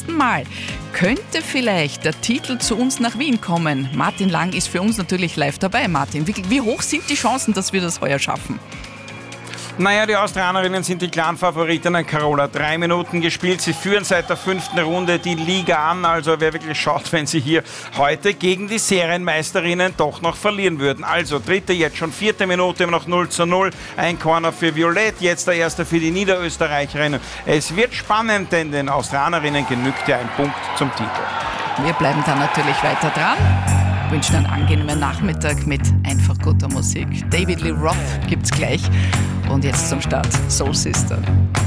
ersten Mal könnte vielleicht der Titel zu uns nach Wien kommen. Martin Lang ist für uns natürlich live dabei. Martin, wie hoch sind die Chancen, dass wir das heuer schaffen? Naja, die Australierinnen sind die klaren Favoritinnen. Carola, 3 Minuten gespielt. Sie führen seit der 5. Runde die Liga an. Also wer wirklich schaut, wenn sie hier heute gegen die Serienmeisterinnen doch noch verlieren würden. Also dritte, jetzt schon 4. Minute, immer noch 0:0. Ein Corner für Violett, jetzt der erste für die Niederösterreicherinnen. Es wird spannend, denn den Australierinnen genügt ja ein Punkt zum Titel. Wir bleiben dann natürlich weiter dran. Wünschen einen angenehmen Nachmittag mit einfach guter Musik. David Lee Roth gibt's gleich. Und jetzt zum Start Soul Sister.